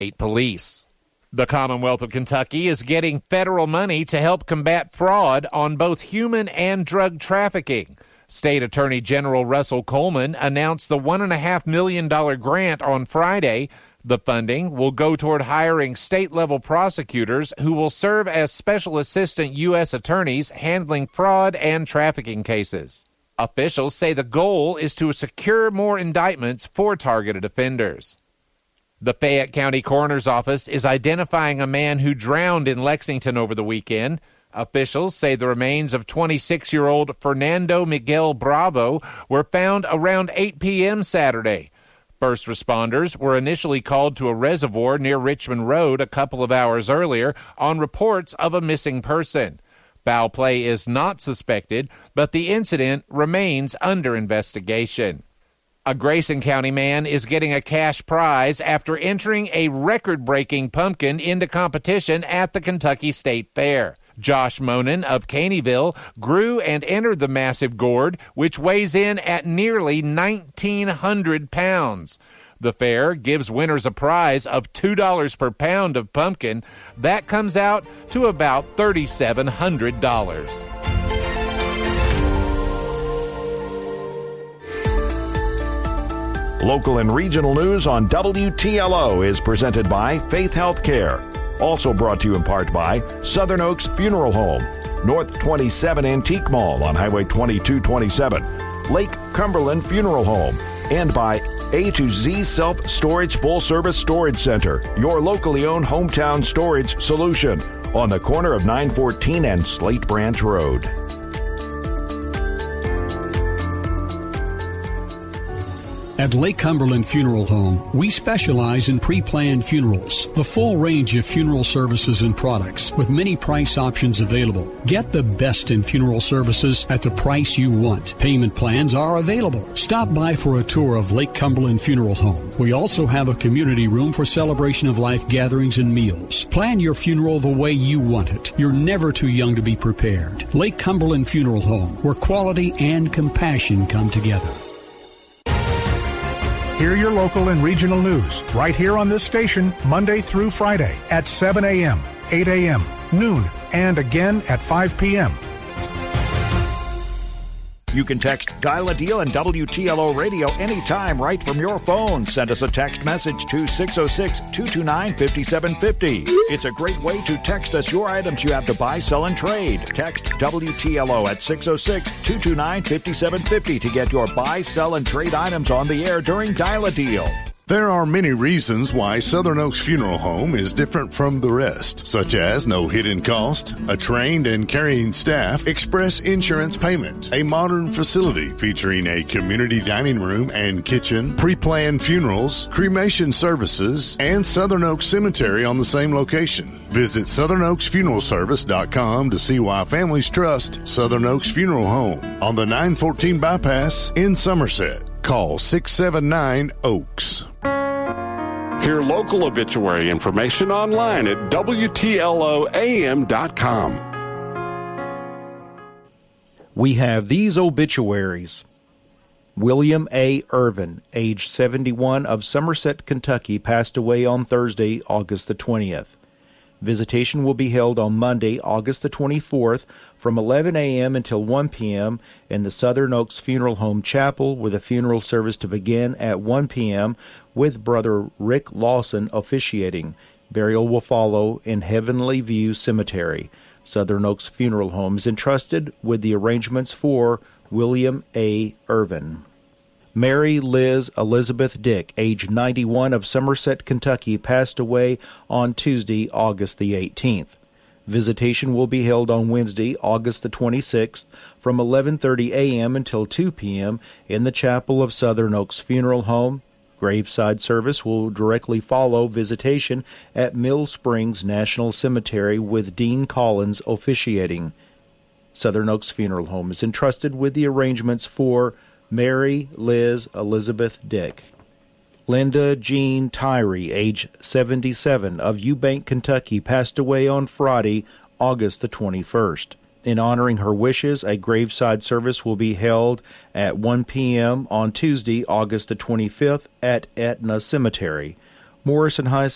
State Police. The Commonwealth of Kentucky is getting federal money to help combat fraud on both human and drug trafficking. State Attorney General Russell Coleman announced the $1.5 million grant on Friday. The funding will go toward hiring state-level prosecutors who will serve as special assistant U.S. attorneys handling fraud and trafficking cases. Officials say the goal is to secure more indictments for targeted offenders. The Fayette County Coroner's Office is identifying a man who drowned in Lexington over the weekend. Officials say the remains of 26-year-old Fernando Miguel Bravo were found around 8 p.m. Saturday. First responders were initially called to a reservoir near Richmond Road a couple of hours earlier on reports of a missing person. Foul play is not suspected, but the incident remains under investigation. A Grayson County man is getting a cash prize after entering a record-breaking pumpkin into competition at the Kentucky State Fair. Josh Monin of Caneyville grew and entered the massive gourd, which weighs in at nearly 1,900 pounds. The fair gives winners a prize of $2 per pound of pumpkin. That comes out to about $3,700. Local and regional news on WTLO is presented by Faith Healthcare. Also brought to you in part by Southern Oaks Funeral Home, North 27 Antique Mall on Highway 2227, Lake Cumberland Funeral Home, and by A to Z Self-Storage Full-Service Storage Center, your locally owned hometown storage solution on the corner of 914 and Slate Branch Road. At Lake Cumberland Funeral Home, we specialize in pre-planned funerals, the full range of funeral services and products with many price options available. Get the best in funeral services at the price you want. Payment plans are available. Stop by for a tour of Lake Cumberland Funeral Home. We also have a community room for celebration of life gatherings and meals. Plan your funeral the way you want it. You're never too young to be prepared. Lake Cumberland Funeral Home, where quality and compassion come together. Hear your local and regional news right here on this station Monday through Friday at 7 a.m., 8 a.m., noon, and again at 5 p.m. You can text Dial a Deal and WTLO Radio anytime right from your phone. Send us a text message to 606-229-5750. It's a great way to text us your items you have to buy, sell, and trade. Text WTLO at 606-229-5750 to get your buy, sell, and trade items on the air during Dial a Deal. There are many reasons why Southern Oaks Funeral Home is different from the rest, such as no hidden cost, a trained and caring staff, express insurance payment, a modern facility featuring a community dining room and kitchen, pre-planned funerals, cremation services, and Southern Oaks Cemetery on the same location. Visit SouthernOaksFuneralService.com to see why families trust Southern Oaks Funeral Home on the 914 bypass in Somerset. Call 679-OAKS. Hear local obituary information online at WTLOAM.com. We have these obituaries. William A. Irvin, age 71, of Somerset, Kentucky, passed away on Thursday, August the 20th. Visitation will be held on Monday, August the 24th, from 11 a.m. until 1 p.m. in the Southern Oaks Funeral Home Chapel, with a funeral service to begin at 1 p.m. with Brother Rick Lawson officiating. Burial will follow in Heavenly View Cemetery. Southern Oaks Funeral Home is entrusted with the arrangements for William A. Irvin. Mary Liz Elizabeth Dick, age 91, of Somerset, Kentucky, passed away on Tuesday, August the 18th. Visitation will be held on Wednesday, August the 26th, from 11:30 a.m. until 2 p.m. in the chapel of Southern Oaks Funeral Home. Graveside service will directly follow visitation at Mill Springs National Cemetery with Dean Collins officiating. Southern Oaks Funeral Home is entrusted with the arrangements for Mary Liz Elizabeth Dick. Linda Jean Tyree, age 77, of Eubank, Kentucky, passed away on Friday, August the 21st. In honoring her wishes, a graveside service will be held at 1 p.m. on Tuesday, August the 25th, at Etna Cemetery. Morrison Highslope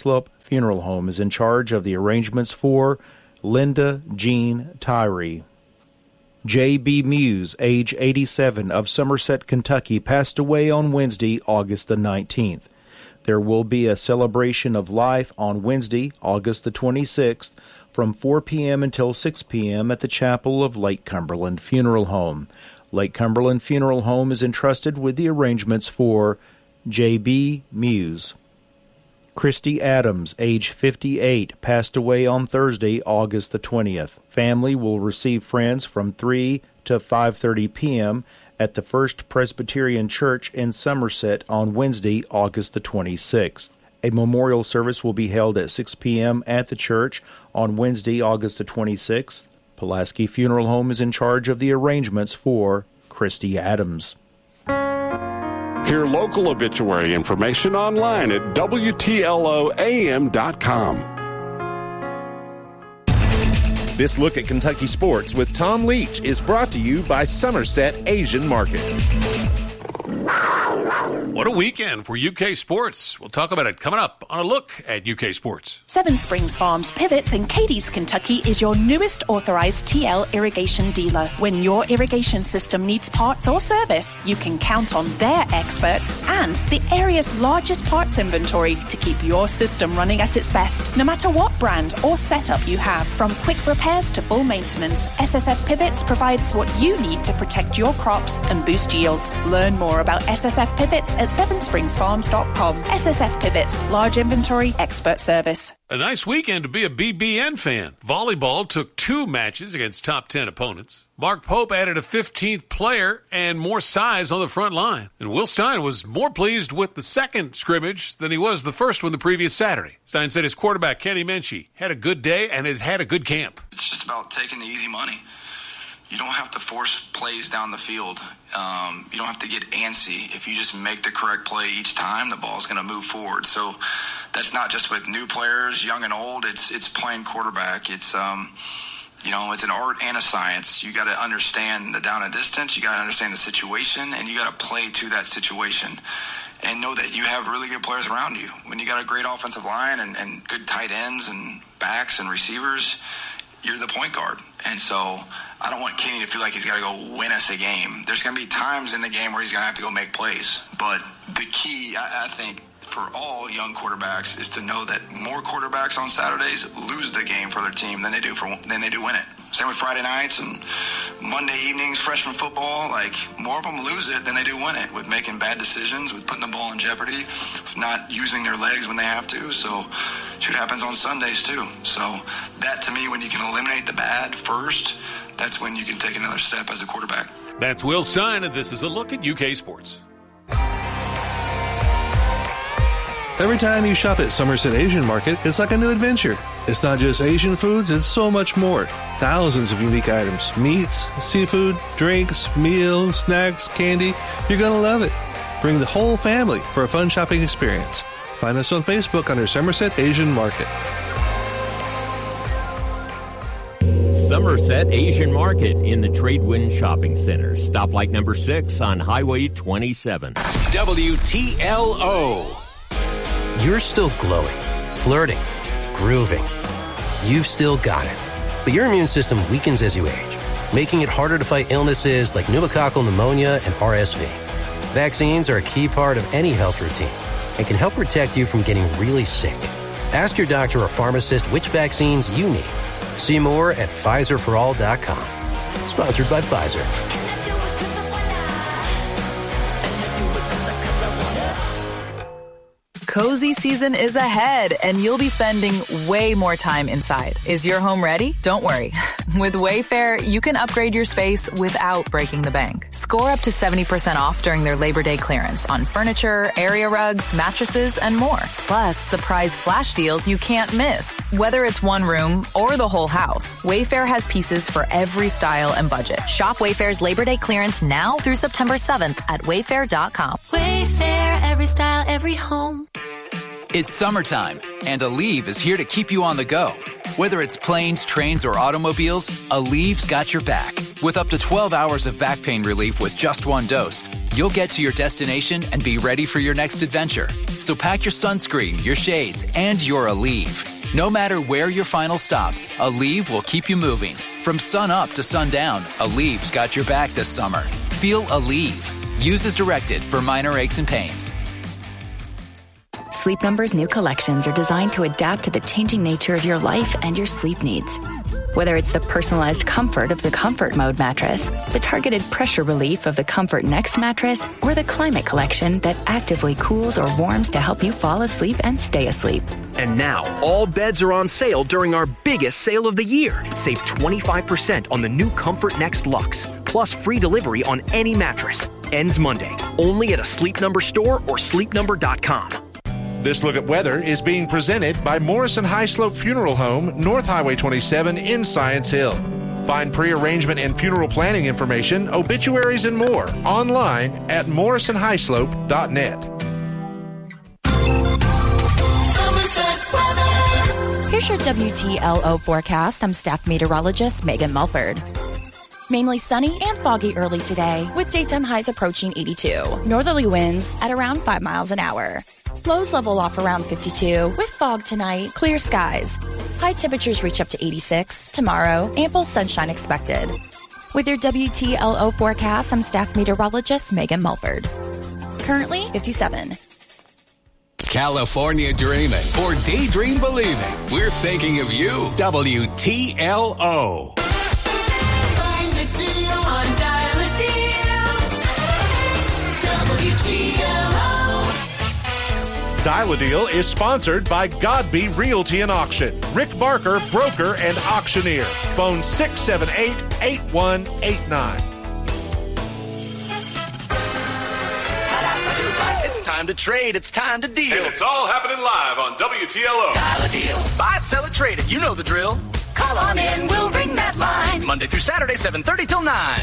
Funeral Home is in charge of the arrangements for Linda Jean Tyree. J.B. Muse, age 87, of Somerset, Kentucky, passed away on Wednesday, August the 19th. There will be a celebration of life on Wednesday, August the 26th, from 4 p.m. until 6 p.m. at the chapel of Lake Cumberland Funeral Home. Lake Cumberland Funeral Home is entrusted with the arrangements for J.B. Muse. Christy Adams, age 58, passed away on Thursday, August the 20th. Family will receive friends from 3 to 5:30 p.m. at the First Presbyterian Church in Somerset on Wednesday, August the 26th. A memorial service will be held at 6 p.m. at the church on Wednesday, August the 26th. Pulaski Funeral Home is in charge of the arrangements for Christy Adams. Hear local obituary information online at WTLOAM.com. This look at Kentucky sports with Tom Leach is brought to you by Somerset Asian Market. What a weekend for UK sports. We'll talk about it coming up on a look at UK sports. Seven Springs Farms Pivots in Cadiz, Kentucky is your newest authorized TL irrigation dealer. When your irrigation system needs parts or service, you can count on their experts and the area's largest parts inventory to keep your system running at its best. No matter what brand or setup you have, from quick repairs to full maintenance, SSF Pivots provides what you need to protect your crops and boost yields. Learn more about SSF Pivots at SevenSpringsFarms.com. SSF Pivots, large inventory, expert service. A nice weekend to be a BBN fan. Volleyball took 2 matches against top 10 opponents. Mark Pope added a 15th player and more size on the front line. And Will Stein was more pleased with the second scrimmage than he was the first one the previous Saturday. Stein said his quarterback, Kenny Menchie, had a good day and has had a good camp. It's just about taking the easy money. You don't have to force plays down the field. You don't have to get antsy. If you just make the correct play each time, the ball's going to move forward. So that's not just with new players, young and old. It's playing quarterback. It's it's an art and a science. You got to understand the down and distance. You got to understand the situation, and you got to play to that situation. And know that you have really good players around you. When you got a great offensive line and good tight ends and backs and receivers, you're the point guard. And so I don't want Kenny to feel like he's got to go win us a game. There's going to be times in the game where he's going to have to go make plays. But the key, I think, for all young quarterbacks is to know that more quarterbacks on Saturdays lose the game for their team than they do win it. Same with Friday nights and Monday evenings, freshman football. Like, more of them lose it than they do win it with making bad decisions, with putting the ball in jeopardy, with not using their legs when they have to. So shit happens on Sundays too. So that, to me, when you can eliminate the bad first, that's when you can take another step as a quarterback. That's Will Stein, and this is a look at UK sports. Every time you shop at Somerset Asian Market, it's like a new adventure. It's not just Asian foods, it's so much more. Thousands of unique items, meats, seafood, drinks, meals, snacks, candy. You're going to love it. Bring the whole family for a fun shopping experience. Find us on Facebook under Somerset Asian Market. Somerset Asian Market in the Tradewin Shopping Center. Stoplight number 6 on Highway 27. WTLO. You're still glowing, flirting, grooving. You've still got it. But your immune system weakens as you age, making it harder to fight illnesses like pneumococcal pneumonia and RSV. Vaccines are a key part of any health routine and can help protect you from getting really sick. Ask your doctor or pharmacist which vaccines you need. See more at PfizerForAll.com. Sponsored by Pfizer. Cozy season is ahead, and you'll be spending way more time inside. Is your home ready? Don't worry. With Wayfair, you can upgrade your space without breaking the bank. Score up to 70% off during their Labor Day clearance on furniture, area rugs, mattresses, and more. Plus, surprise flash deals you can't miss. Whether it's one room or the whole house, Wayfair has pieces for every style and budget. Shop Wayfair's Labor Day clearance now through September 7th at Wayfair.com. Wayfair, every style, every home. It's summertime, and Aleve is here to keep you on the go. Whether it's planes, trains, or automobiles, Aleve's got your back. With up to 12 hours of back pain relief with just one dose, you'll get to your destination and be ready for your next adventure. So pack your sunscreen, your shades, and your Aleve. No matter where your final stop, Aleve will keep you moving. From sun up to sundown, Aleve's got your back this summer. Feel Aleve. Use as directed for minor aches and pains. Sleep Number's new collections are designed to adapt to the changing nature of your life and your sleep needs. Whether it's the personalized comfort of the Comfort Mode mattress, the targeted pressure relief of the Comfort Next mattress, or the Climate Collection that actively cools or warms to help you fall asleep and stay asleep. And now, all beds are on sale during our biggest sale of the year. Save 25% on the new Comfort Next Luxe, plus free delivery on any mattress. Ends Monday, only at a Sleep Number store or sleepnumber.com. This look at weather is being presented by Morrison High Slope Funeral Home, North Highway 27 in Science Hill. Find pre-arrangement and funeral planning information, obituaries, and more online at morrisonhighslope.net. Here's your WTLO forecast. I'm staff meteorologist Megan Mulford. Mainly sunny and foggy early today, with daytime highs approaching 82. Northerly winds at around 5 miles an hour. Lows level off around 52, with fog tonight, clear skies. High temperatures reach up to 86. Tomorrow, ample sunshine expected. With your WTLO forecast, I'm staff meteorologist Megan Mulford. Currently 57. California dreaming or daydream believing. We're thinking of you. WTLO. Find a deal on Dial a Deal. WTLO. Dial a Deal is sponsored by Godby Realty and Auction. Rick Barker, broker and auctioneer. Phone 678-8189. It's time to trade. It's time to deal. And it's all happening live on WTLO. Dial a Deal. Buy it, sell it, trade it. You know the drill. Call on in. We'll ring that line. Monday through Saturday, 7:30 till 9.